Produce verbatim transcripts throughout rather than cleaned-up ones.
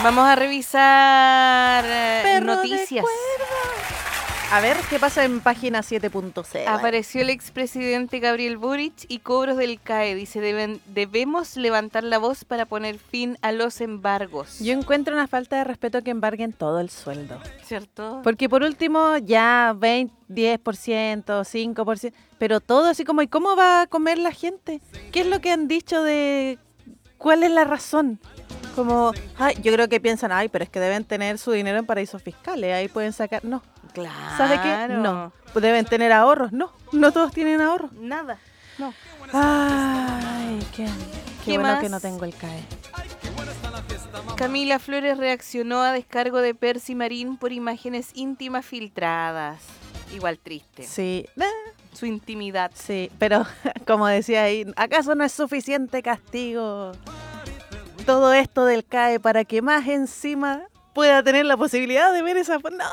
Vamos a revisar eh, Perro de noticias. A ver, ¿qué pasa en página siete punto cero? Apareció el expresidente Gabriel Boric y cobros del C A E. Dice, deben, debemos levantar la voz para poner fin a los embargos. Yo encuentro una falta de respeto que embarguen todo el sueldo. ¿Cierto? Porque por último ya veinte, diez por ciento, cinco por ciento, pero todo así como, ¿y cómo va a comer la gente? ¿Qué es lo que han dicho de cuál es la razón? Como, ay, yo creo que piensan, ay, pero es que deben tener su dinero en paraísos fiscales, ahí pueden sacar, no. Claro. ¿Sabe qué? No. Deben tener ahorros, no. No todos tienen ahorros. Nada. No. Ay, qué, qué, ¿Qué bueno más? que no tengo el C A E. Camila Flores reaccionó a descargo de Percy Marín por imágenes íntimas filtradas. Igual triste. Sí, eh, Su intimidad. sí, pero como decía ahí, ¿acaso no es suficiente castigo todo esto del C A E para que más encima pueda tener la posibilidad de ver esa... ¡No!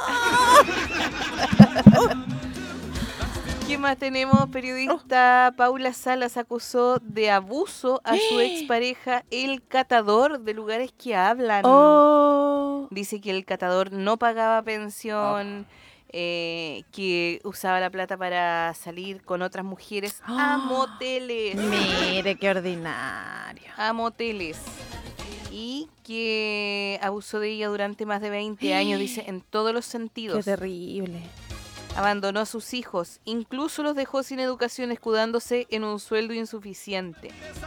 ¿Qué más tenemos? Periodista Paula Salas acusó de abuso a su expareja, el catador de lugares que hablan. Oh. Dice que el catador no pagaba pensión, eh, que usaba la plata para salir con otras mujeres a moteles. Mire, qué ordinario. A moteles. Y que abusó de ella durante más de veinte años, dice, en todos los sentidos. Qué terrible. Abandonó a sus hijos, incluso los dejó sin educación, escudándose en un sueldo insuficiente.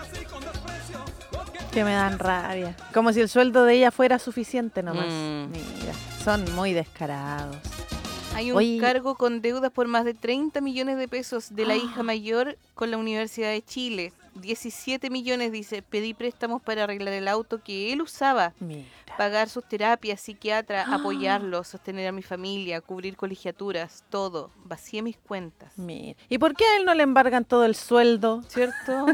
Que me dan rabia. Como si el sueldo de ella fuera suficiente nomás. Mm. Mira, son muy descarados. Hay un Oye. cargo con deudas por más de treinta millones de pesos de la hija mayor con la Universidad de Chile. diecisiete millones, dice, pedí préstamos para arreglar el auto que él usaba. Mira. Pagar sus terapias, psiquiatra, apoyarlo, sostener a mi familia, cubrir colegiaturas, todo. Vacié mis cuentas. Mira. ¿Y por qué a él no le embargan todo el sueldo? ¿Cierto?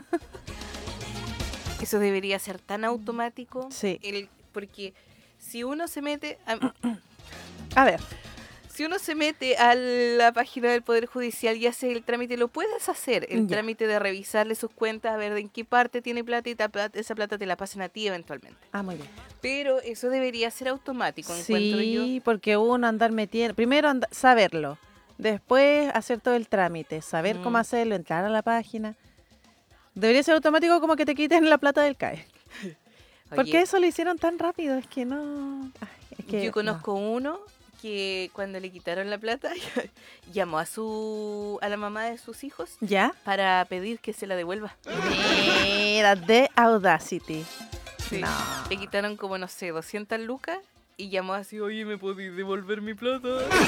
Eso debería ser tan automático. Sí. El, porque si uno se mete... A, A ver. Si uno se mete a la página del Poder Judicial y hace el trámite, lo puedes hacer, el Ya. trámite de revisarle sus cuentas, a ver en qué parte tiene plata y ta plata- esa plata te la pasan a ti eventualmente. Ah, muy bien. Pero eso debería ser automático, encuentro yo. Sí, porque uno andar metiendo... Primero anda- saberlo. Después hacer todo el trámite. Saber Mm. cómo hacerlo, entrar a la página. Debería ser automático como que te quiten la plata del C A E. ¿Por Oye, qué eso lo hicieron tan rápido? Es que no... Ay, es que yo conozco uno que cuando le quitaron la plata llamó a su a la mamá de sus hijos no. ¿Ya? para pedir que se la devuelva. Mira, de Audacity. Sí. No. Le quitaron como, no sé, doscientas lucas y llamó así, oye, ¿me podéis devolver mi plata?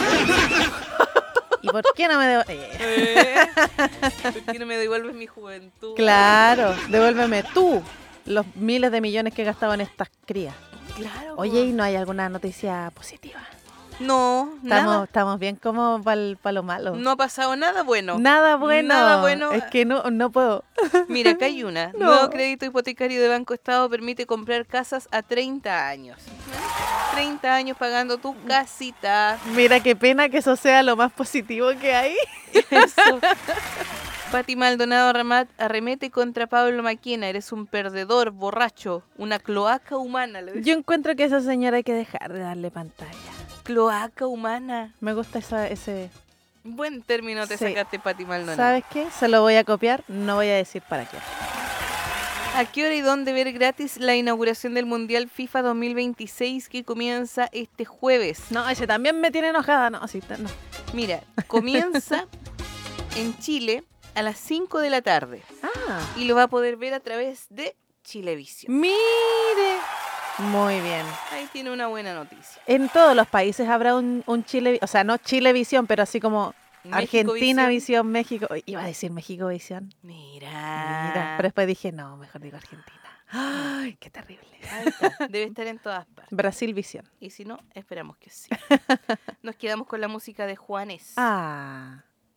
¿Y por qué no me debo...? Eh, ¿Eh? ¿Por qué no me devuelves mi juventud? Claro, devuélveme tú los miles de millones que he gastado en estas crías. Claro. Oye, ¿y po. no hay alguna noticia positiva? No, Estamos, nada. estamos bien como para lo malo. No ha pasado nada bueno. Nada bueno. Nada bueno. Es que no, no puedo. Mira, acá hay una. No. Nuevo crédito hipotecario de Banco Estado permite comprar casas a treinta años. treinta años pagando tu casita. Mira, qué pena que eso sea lo más positivo que hay. Eso. Pati Maldonado arremat- arremete contra Pablo Maquena. Eres un perdedor, borracho, una cloaca humana. Le dice. Yo encuentro que a esa señora hay que dejar de darle pantalla. Cloaca humana. Me gusta esa, ese... Buen término te Sí. sacaste, Pati Maldonado. ¿Sabes qué? Se lo voy a copiar, no voy a decir para qué. ¿A qué hora y dónde ver gratis la inauguración del Mundial FIFA dos mil veintiséis que comienza este jueves? No, ese también me tiene enojada. No, sí, no. Mira, comienza en Chile a las cinco de la tarde Ah, y lo va a poder ver a través de Chilevisión. mire. Muy bien. Ahí tiene una buena noticia. En todos los países habrá un, un Chile, o sea, no Chilevisión, pero así como Argentina Visión, México. Iba a decir México Visión. Mira. Mira, pero después dije, no, mejor digo Argentina. Ay, qué terrible. Ahí está. Debe estar en todas partes. Brasil Visión. Y si no, esperamos que sí. Nos quedamos con la música de Juanes. Ah.